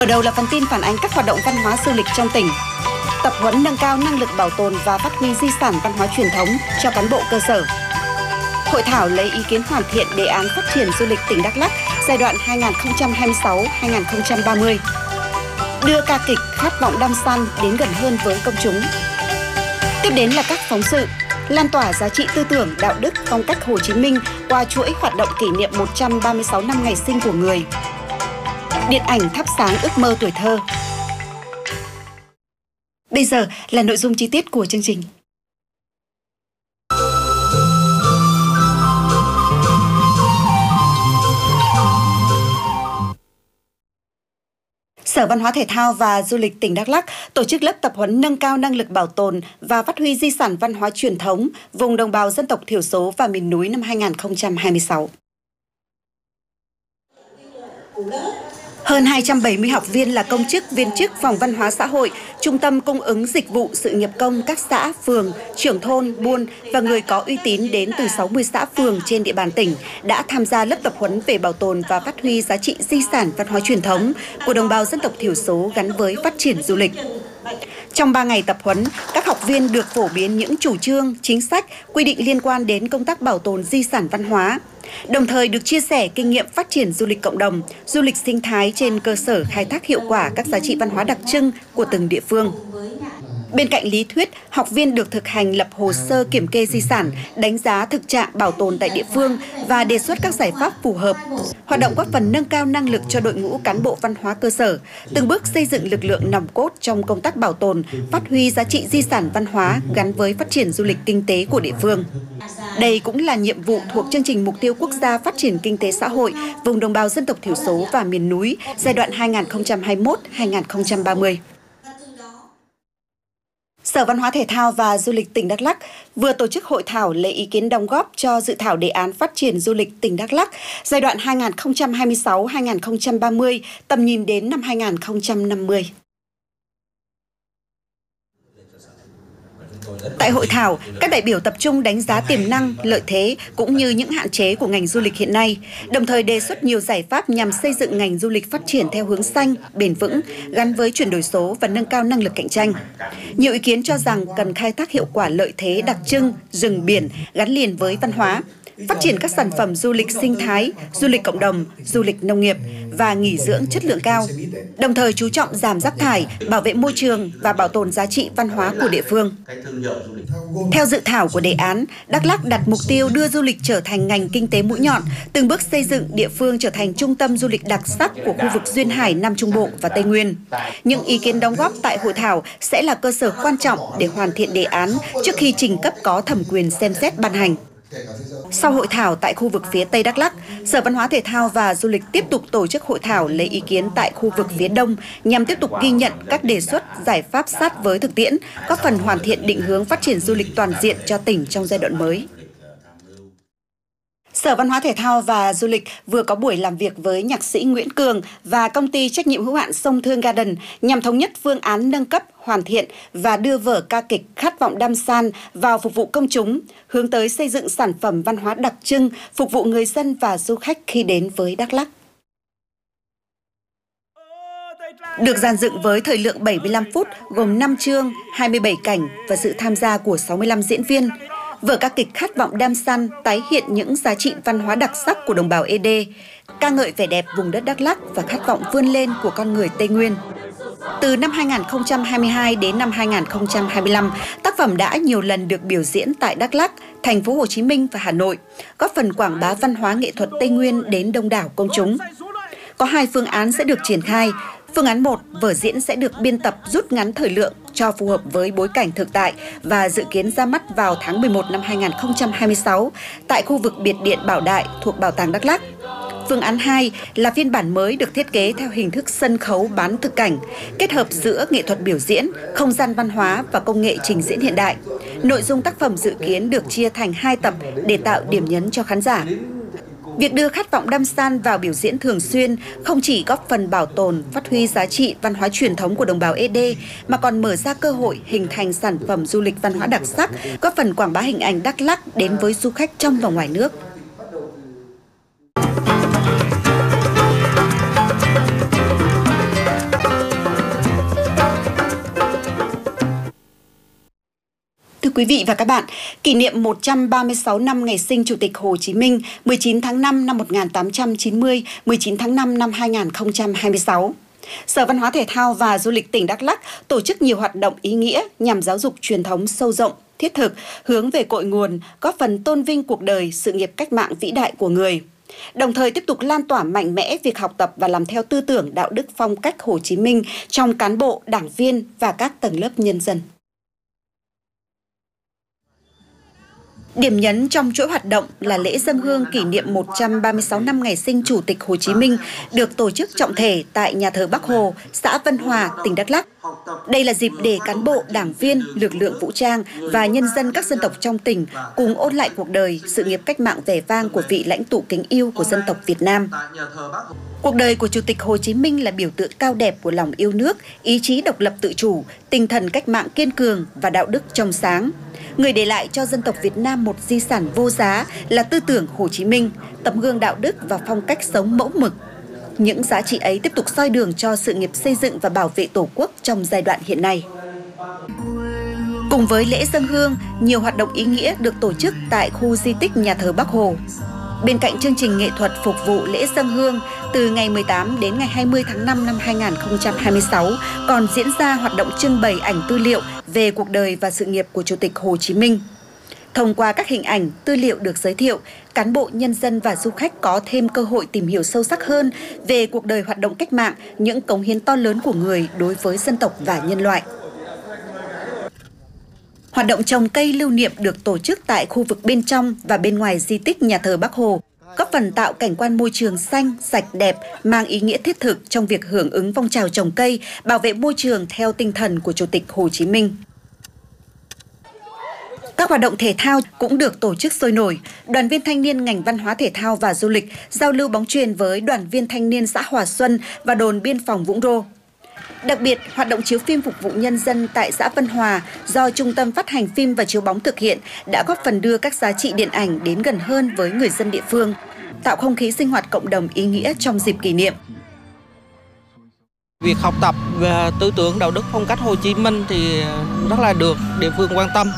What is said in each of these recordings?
Ở đầu là phần tin phản ánh các hoạt động văn hóa du lịch trong tỉnh. Tập huấn nâng cao năng lực bảo tồn và phát huy di sản văn hóa truyền thống cho cán bộ cơ sở. Hội thảo lấy ý kiến hoàn thiện đề án phát triển du lịch tỉnh Đắk Lắk giai đoạn 2026-2030. Đưa ca kịch Khát vọng Đam San đến gần hơn với công chúng. Tiếp đến là các phóng sự lan tỏa giá trị tư tưởng, đạo đức, phong cách Hồ Chí Minh qua chuỗi hoạt động kỷ niệm 136 năm ngày sinh của người. Điện ảnh thắp sáng ước mơ tuổi thơ. Bây giờ là nội dung chi tiết của chương trình. Sở Văn hóa Thể thao và Du lịch tỉnh Đắk Lắk tổ chức lớp tập huấn nâng cao năng lực bảo tồn và phát huy di sản văn hóa truyền thống vùng đồng bào dân tộc thiểu số và miền núi năm 2026. Hơn 270 học viên là công chức, viên chức Phòng Văn hóa Xã hội, Trung tâm Cung ứng Dịch vụ Sự nghiệp công các xã, phường, trưởng thôn, buôn và người có uy tín đến từ 60 xã phường trên địa bàn tỉnh đã tham gia lớp tập huấn về bảo tồn và phát huy giá trị di sản văn hóa truyền thống của đồng bào dân tộc thiểu số gắn với phát triển du lịch. Trong 3 ngày tập huấn, các học viên được phổ biến những chủ trương, chính sách, quy định liên quan đến công tác bảo tồn di sản văn hóa, đồng thời được chia sẻ kinh nghiệm phát triển du lịch cộng đồng, du lịch sinh thái trên cơ sở khai thác hiệu quả các giá trị văn hóa đặc trưng của từng địa phương. Bên cạnh lý thuyết, học viên được thực hành lập hồ sơ kiểm kê di sản, đánh giá thực trạng bảo tồn tại địa phương và đề xuất các giải pháp phù hợp. Hoạt động góp phần nâng cao năng lực cho đội ngũ cán bộ văn hóa cơ sở, từng bước xây dựng lực lượng nòng cốt trong công tác bảo tồn, phát huy giá trị di sản văn hóa gắn với phát triển du lịch kinh tế của địa phương. Đây cũng là nhiệm vụ thuộc chương trình Mục tiêu Quốc gia Phát triển Kinh tế Xã hội vùng đồng bào dân tộc thiểu số và miền núi giai đoạn 2021-2030. Sở Văn hóa Thể thao và Du lịch tỉnh Đắk Lắk vừa tổ chức hội thảo lấy ý kiến đóng góp cho dự thảo đề án phát triển du lịch tỉnh Đắk Lắk giai đoạn 2026-2030, tầm nhìn đến năm 2050. Tại hội thảo, các đại biểu tập trung đánh giá tiềm năng, lợi thế cũng như những hạn chế của ngành du lịch hiện nay, đồng thời đề xuất nhiều giải pháp nhằm xây dựng ngành du lịch phát triển theo hướng xanh, bền vững, gắn với chuyển đổi số và nâng cao năng lực cạnh tranh. Nhiều ý kiến cho rằng cần khai thác hiệu quả lợi thế đặc trưng, rừng biển gắn liền với văn hóa, phát triển các sản phẩm du lịch sinh thái, du lịch cộng đồng, du lịch nông nghiệp và nghỉ dưỡng chất lượng cao, đồng thời chú trọng giảm rác thải, bảo vệ môi trường và bảo tồn giá trị văn hóa của địa phương. Theo dự thảo của đề án, Đắk Lắk đặt mục tiêu đưa du lịch trở thành ngành kinh tế mũi nhọn, từng bước xây dựng địa phương trở thành trung tâm du lịch đặc sắc của khu vực Duyên Hải, Nam Trung Bộ và Tây Nguyên. Những ý kiến đóng góp tại hội thảo sẽ là cơ sở quan trọng để hoàn thiện đề án trước khi trình cấp có thẩm quyền xem xét ban hành. Sau hội thảo tại khu vực phía Tây Đắk Lắk, Sở Văn hóa Thể thao và Du lịch tiếp tục tổ chức hội thảo lấy ý kiến tại khu vực phía Đông nhằm tiếp tục ghi nhận các đề xuất, giải pháp sát với thực tiễn, góp phần hoàn thiện định hướng phát triển du lịch toàn diện cho tỉnh trong giai đoạn mới. Sở Văn hóa Thể thao và Du lịch vừa có buổi làm việc với nhạc sĩ Nguyễn Cường và công ty trách nhiệm hữu hạn Sông Thương Garden nhằm thống nhất phương án nâng cấp, hoàn thiện và đưa vở ca kịch Khát vọng Đam San vào phục vụ công chúng, hướng tới xây dựng sản phẩm văn hóa đặc trưng phục vụ người dân và du khách khi đến với Đắk Lắk. Được dàn dựng với thời lượng 75 phút, gồm 5 chương, 27 cảnh và sự tham gia của 65 diễn viên, vở ca kịch Khát vọng Đam San tái hiện những giá trị văn hóa đặc sắc của đồng bào ED, ca ngợi vẻ đẹp vùng đất Đắk Lắk và khát vọng vươn lên của con người Tây Nguyên. Từ năm 2022 đến năm 2025, tác phẩm đã nhiều lần được biểu diễn tại Đắk Lắk, thành phố Hồ Chí Minh và Hà Nội, góp phần quảng bá văn hóa nghệ thuật Tây Nguyên đến đông đảo công chúng. Có 2 phương án sẽ được triển khai. Phương án 1, vở diễn sẽ được biên tập rút ngắn thời lượng cho phù hợp với bối cảnh thực tại và dự kiến ra mắt vào tháng 11 năm 2026 tại khu vực Biệt Điện Bảo Đại thuộc Bảo tàng Đắk Lắk. Phương án 2 là phiên bản mới được thiết kế theo hình thức sân khấu bán thực cảnh, kết hợp giữa nghệ thuật biểu diễn, không gian văn hóa và công nghệ trình diễn hiện đại. Nội dung tác phẩm dự kiến được chia thành 2 tập để tạo điểm nhấn cho khán giả. Việc đưa Khát vọng Đam San vào biểu diễn thường xuyên không chỉ góp phần bảo tồn, phát huy giá trị văn hóa truyền thống của đồng bào ED, mà còn mở ra cơ hội hình thành sản phẩm du lịch văn hóa đặc sắc, góp phần quảng bá hình ảnh Đắk Lắk đến với du khách trong và ngoài nước. quý vị và các bạn, kỷ niệm 136 năm ngày sinh Chủ tịch Hồ Chí Minh 19 tháng 5 năm 1890, 19 tháng 5 năm 2026. Sở Văn hóa Thể thao và Du lịch tỉnh Đắk Lắk tổ chức nhiều hoạt động ý nghĩa nhằm giáo dục truyền thống sâu rộng, thiết thực, hướng về cội nguồn, góp phần tôn vinh cuộc đời, sự nghiệp cách mạng vĩ đại của người. Đồng thời tiếp tục lan tỏa mạnh mẽ việc học tập và làm theo tư tưởng đạo đức phong cách Hồ Chí Minh trong cán bộ, đảng viên và các tầng lớp nhân dân. Điểm nhấn trong chuỗi hoạt động là lễ dâng hương kỷ niệm 136 năm ngày sinh Chủ tịch Hồ Chí Minh được tổ chức trọng thể tại nhà thờ Bắc Hồ, xã Vân Hòa, tỉnh Đắk Lắk. Đây là dịp để cán bộ, đảng viên, lực lượng vũ trang và nhân dân các dân tộc trong tỉnh cùng ôn lại cuộc đời, sự nghiệp cách mạng vẻ vang của vị lãnh tụ kính yêu của dân tộc Việt Nam. Cuộc đời của Chủ tịch Hồ Chí Minh là biểu tượng cao đẹp của lòng yêu nước, ý chí độc lập tự chủ, tinh thần cách mạng kiên cường và đạo đức trong sáng. Người để lại cho dân tộc Việt Nam một di sản vô giá là tư tưởng Hồ Chí Minh, tấm gương đạo đức và phong cách sống mẫu mực. Những giá trị ấy tiếp tục soi đường cho sự nghiệp xây dựng và bảo vệ Tổ quốc trong giai đoạn hiện nay. Cùng với lễ dâng hương, nhiều hoạt động ý nghĩa được tổ chức tại khu di tích nhà thờ Bắc Hồ. Bên cạnh chương trình nghệ thuật phục vụ lễ dâng hương, từ ngày 18 đến ngày 20 tháng 5 năm 2026 còn diễn ra hoạt động trưng bày ảnh tư liệu về cuộc đời và sự nghiệp của Chủ tịch Hồ Chí Minh. Thông qua các hình ảnh, tư liệu được giới thiệu, cán bộ, nhân dân và du khách có thêm cơ hội tìm hiểu sâu sắc hơn về cuộc đời hoạt động cách mạng, những cống hiến to lớn của người đối với dân tộc và nhân loại. Hoạt động trồng cây lưu niệm được tổ chức tại khu vực bên trong và bên ngoài di tích nhà thờ Bắc Hồ, góp phần tạo cảnh quan môi trường xanh, sạch, đẹp, mang ý nghĩa thiết thực trong việc hưởng ứng phong trào trồng cây, bảo vệ môi trường theo tinh thần của Chủ tịch Hồ Chí Minh. Các hoạt động thể thao cũng được tổ chức sôi nổi. Đoàn viên thanh niên ngành văn hóa thể thao và du lịch giao lưu bóng chuyền với đoàn viên thanh niên xã Hòa Xuân và đồn biên phòng Vũng Rô. Đặc biệt, hoạt động chiếu phim phục vụ nhân dân tại xã Vân Hòa do Trung tâm Phát hành phim và chiếu bóng thực hiện đã góp phần đưa các giá trị điện ảnh đến gần hơn với người dân địa phương, tạo không khí sinh hoạt cộng đồng ý nghĩa trong dịp kỷ niệm. Việc học tập về tư tưởng đạo đức phong cách Hồ Chí Minh thì rất là được địa phương quan tâm.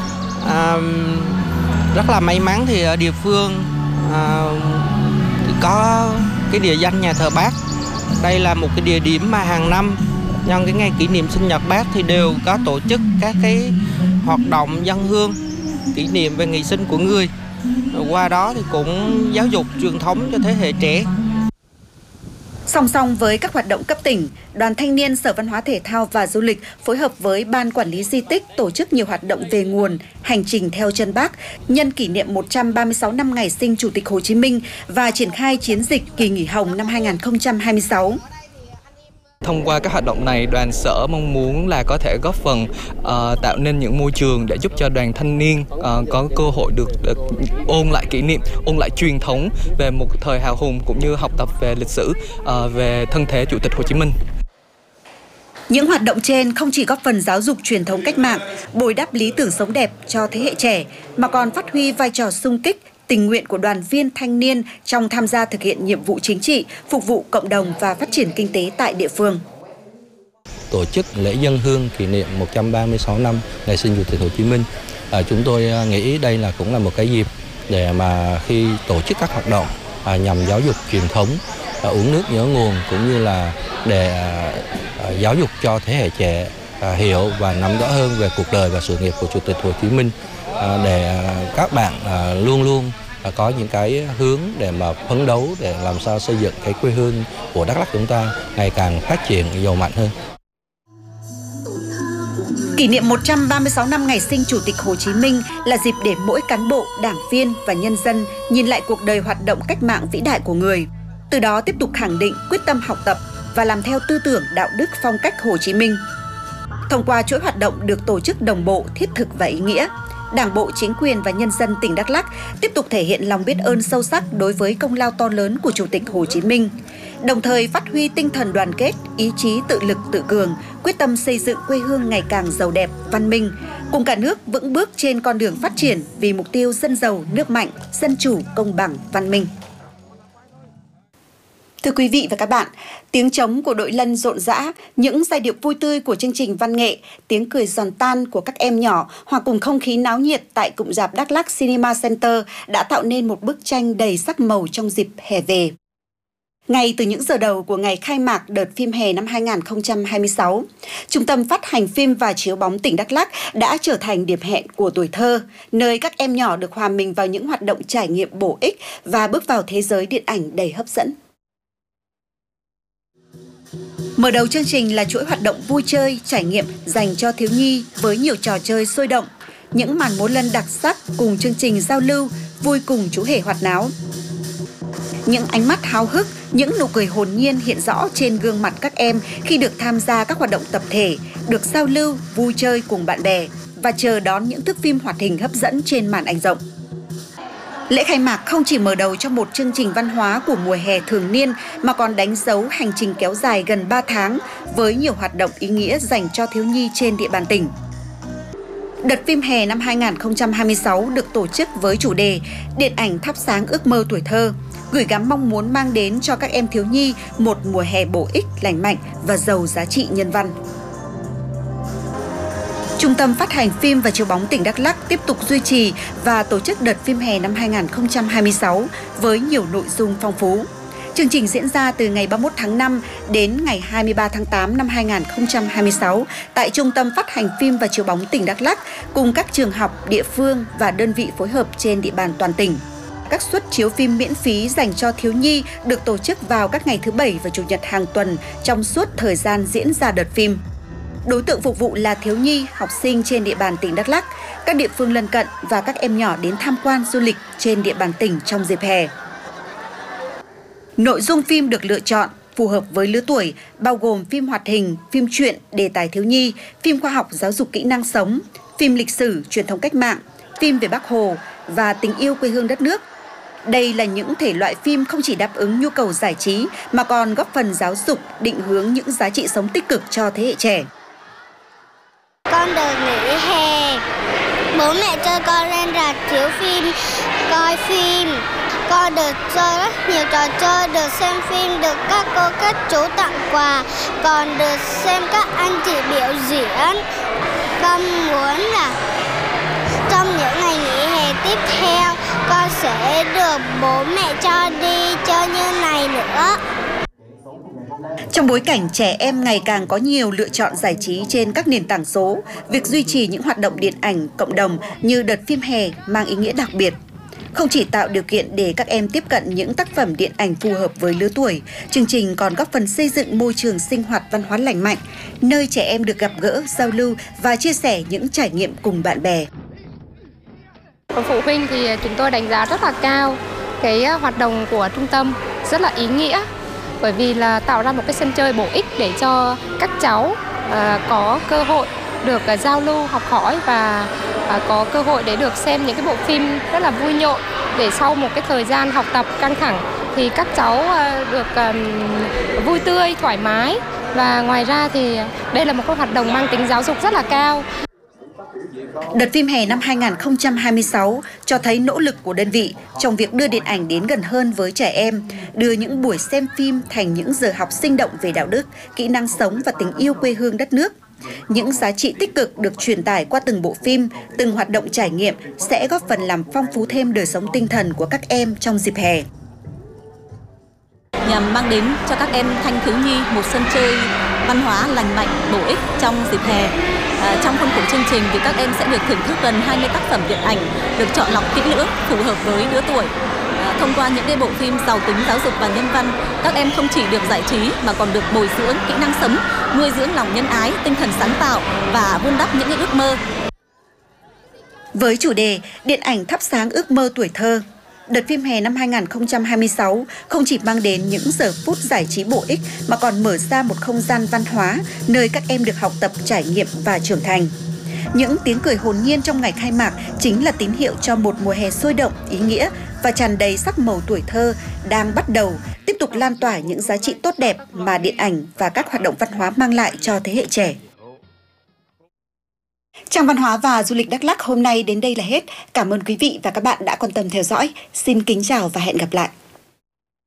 Rất là may mắn thì ở địa phương thì có cái địa danh nhà thờ Bác. Đây là một cái địa điểm mà hàng năm nhân cái ngày kỷ niệm sinh nhật Bác thì đều có tổ chức các cái hoạt động dâng hương kỷ niệm về ngày sinh của người. Qua đó thì cũng giáo dục truyền thống cho thế hệ trẻ. Song song với các hoạt động cấp tỉnh, Đoàn Thanh niên Sở Văn hóa Thể thao và Du lịch phối hợp với Ban Quản lý Di tích tổ chức nhiều hoạt động về nguồn, hành trình theo chân Bác, nhân kỷ niệm 136 năm ngày sinh Chủ tịch Hồ Chí Minh và triển khai chiến dịch Kỳ nghỉ Hồng năm 2026. Thông qua các hoạt động này, đoàn sở mong muốn là có thể góp phần tạo nên những môi trường để giúp cho đoàn thanh niên có cơ hội được ôn lại kỷ niệm, ôn lại truyền thống về một thời hào hùng cũng như học tập về lịch sử, về thân thể Chủ tịch Hồ Chí Minh. Những hoạt động trên không chỉ góp phần giáo dục truyền thống cách mạng, bồi đắp lý tưởng sống đẹp cho thế hệ trẻ, mà còn phát huy vai trò xung kích, tình nguyện của đoàn viên thanh niên trong tham gia thực hiện nhiệm vụ chính trị, phục vụ cộng đồng và phát triển kinh tế tại địa phương. Tổ chức lễ dâng hương kỷ niệm 136 năm ngày sinh Chủ tịch Hồ Chí Minh, chúng tôi nghĩ đây cũng là một cái dịp để mà khi tổ chức các hoạt động nhằm giáo dục truyền thống, uống nước nhớ nguồn cũng như là để giáo dục cho thế hệ trẻ hiểu và nắm rõ hơn về cuộc đời và sự nghiệp của Chủ tịch Hồ Chí Minh, để các bạn luôn luôn có những cái hướng để mà phấn đấu để làm sao xây dựng cái quê hương của Đắk Lắk chúng ta ngày càng phát triển giàu mạnh hơn. Kỷ niệm 136 năm ngày sinh Chủ tịch Hồ Chí Minh là dịp để mỗi cán bộ, đảng viên và nhân dân nhìn lại cuộc đời hoạt động cách mạng vĩ đại của người, từ đó tiếp tục khẳng định quyết tâm học tập và làm theo tư tưởng đạo đức phong cách Hồ Chí Minh. Thông qua chuỗi hoạt động được tổ chức đồng bộ, thiết thực và ý nghĩa, Đảng bộ, chính quyền và nhân dân tỉnh Đắk Lắk tiếp tục thể hiện lòng biết ơn sâu sắc đối với công lao to lớn của Chủ tịch Hồ Chí Minh, đồng thời phát huy tinh thần đoàn kết, ý chí tự lực tự cường, quyết tâm xây dựng quê hương ngày càng giàu đẹp, văn minh, cùng cả nước vững bước trên con đường phát triển vì mục tiêu dân giàu, nước mạnh, dân chủ, công bằng, văn minh. Thưa quý vị và các bạn, tiếng trống của đội lân rộn rã, những giai điệu vui tươi của chương trình văn nghệ, tiếng cười giòn tan của các em nhỏ hòa cùng không khí náo nhiệt tại cụm rạp Đắk Lắk Cinema Center đã tạo nên một bức tranh đầy sắc màu trong dịp hè về. Ngay từ những giờ đầu của ngày khai mạc đợt phim hè năm 2026, Trung tâm Phát hành phim và chiếu bóng tỉnh Đắk Lắk đã trở thành điểm hẹn của tuổi thơ, nơi các em nhỏ được hòa mình vào những hoạt động trải nghiệm bổ ích và bước vào thế giới điện ảnh đầy hấp dẫn. Mở đầu chương trình là chuỗi hoạt động vui chơi, trải nghiệm dành cho thiếu nhi với nhiều trò chơi sôi động, những màn múa lân đặc sắc cùng chương trình giao lưu, vui cùng chú hề hoạt náo. Những ánh mắt háo hức, những nụ cười hồn nhiên hiện rõ trên gương mặt các em khi được tham gia các hoạt động tập thể, được giao lưu, vui chơi cùng bạn bè và chờ đón những thước phim hoạt hình hấp dẫn trên màn ảnh rộng. Lễ khai mạc không chỉ mở đầu cho một chương trình văn hóa của mùa hè thường niên mà còn đánh dấu hành trình kéo dài gần 3 tháng với nhiều hoạt động ý nghĩa dành cho thiếu nhi trên địa bàn tỉnh. Đợt phim hè năm 2026 được tổ chức với chủ đề Điện ảnh thắp sáng ước mơ tuổi thơ, gửi gắm mong muốn mang đến cho các em thiếu nhi một mùa hè bổ ích, lành mạnh và giàu giá trị nhân văn. Trung tâm Phát hành phim và chiếu bóng tỉnh Đắk Lắk tiếp tục duy trì và tổ chức đợt phim hè năm 2026 với nhiều nội dung phong phú. Chương trình diễn ra từ ngày 31 tháng 5 đến ngày 23 tháng 8 năm 2026 tại Trung tâm Phát hành phim và chiếu bóng tỉnh Đắk Lắk cùng các trường học, địa phương và đơn vị phối hợp trên địa bàn toàn tỉnh. Các suất chiếu phim miễn phí dành cho thiếu nhi được tổ chức vào các ngày thứ Bảy và Chủ nhật hàng tuần trong suốt thời gian diễn ra đợt phim. Đối tượng phục vụ là thiếu nhi, học sinh trên địa bàn tỉnh Đắk Lắk, các địa phương lân cận và các em nhỏ đến tham quan du lịch trên địa bàn tỉnh trong dịp hè. Nội dung phim được lựa chọn phù hợp với lứa tuổi, bao gồm phim hoạt hình, phim truyện, đề tài thiếu nhi, phim khoa học giáo dục kỹ năng sống, phim lịch sử, truyền thống cách mạng, phim về Bác Hồ và tình yêu quê hương đất nước. Đây là những thể loại phim không chỉ đáp ứng nhu cầu giải trí mà còn góp phần giáo dục, định hướng những giá trị sống tích cực cho thế hệ trẻ. Con được nghỉ hè, bố mẹ cho con lên rạp chiếu phim, coi phim. Con được chơi rất nhiều trò chơi, được xem phim, được các cô các chú tặng quà, còn được xem các anh chị biểu diễn. Con muốn là trong những ngày nghỉ hè tiếp theo, con sẽ được bố mẹ cho đi chơi như này nữa. Trong bối cảnh trẻ em ngày càng có nhiều lựa chọn giải trí trên các nền tảng số, việc duy trì những hoạt động điện ảnh cộng đồng như đợt phim hè mang ý nghĩa đặc biệt. Không chỉ tạo điều kiện để các em tiếp cận những tác phẩm điện ảnh phù hợp với lứa tuổi, chương trình còn góp phần xây dựng môi trường sinh hoạt văn hóa lành mạnh, nơi trẻ em được gặp gỡ, giao lưu và chia sẻ những trải nghiệm cùng bạn bè. Còn phụ huynh thì chúng tôi đánh giá rất là cao cái hoạt động của trung tâm, rất là ý nghĩa, bởi vì là tạo ra một cái sân chơi bổ ích để cho các cháu có cơ hội được giao lưu, học hỏi và có cơ hội để được xem những cái bộ phim rất là vui nhộn, để sau một cái thời gian học tập căng thẳng thì các cháu được vui tươi, thoải mái. Và ngoài ra thì đây là một cái hoạt động mang tính giáo dục rất là cao. Đợt phim hè năm 2026 cho thấy nỗ lực của đơn vị trong việc đưa điện ảnh đến gần hơn với trẻ em, đưa những buổi xem phim thành những giờ học sinh động về đạo đức, kỹ năng sống và tình yêu quê hương đất nước. Những giá trị tích cực được truyền tải qua từng bộ phim, từng hoạt động trải nghiệm sẽ góp phần làm phong phú thêm đời sống tinh thần của các em trong dịp hè. Nhằm mang đến cho các em thanh thiếu nhi một sân chơi văn hóa lành mạnh, bổ ích trong dịp hè. Trong khuôn khổ chương trình thì các em sẽ được thưởng thức gần 20 tác phẩm điện ảnh được chọn lọc kỹ lưỡng phù hợp với lứa tuổi. Thông qua những cái bộ phim giàu tính giáo dục và nhân văn, các em không chỉ được giải trí mà còn được bồi dưỡng kỹ năng sống, nuôi dưỡng lòng nhân ái, tinh thần sáng tạo và vun đắp những ước mơ. Với chủ đề Điện ảnh thắp sáng ước mơ tuổi thơ, đợt phim hè năm 2026 không chỉ mang đến những giờ phút giải trí bổ ích mà còn mở ra một không gian văn hóa nơi các em được học tập, trải nghiệm và trưởng thành. Những tiếng cười hồn nhiên trong ngày khai mạc chính là tín hiệu cho một mùa hè sôi động, ý nghĩa và tràn đầy sắc màu tuổi thơ đang bắt đầu tiếp tục lan tỏa những giá trị tốt đẹp mà điện ảnh và các hoạt động văn hóa mang lại cho thế hệ trẻ. Trang Văn hóa và Du lịch Đắk Lắk hôm nay đến đây là hết. Cảm ơn quý vị và các bạn đã quan tâm theo dõi. Xin kính chào và hẹn gặp lại.